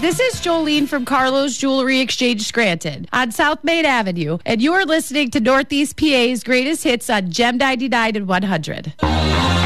This is Jolene from Carlos Jewelry Exchange Scranton on South Main Avenue, and you're listening to Northeast PA's greatest hits on Gem 99 and 100.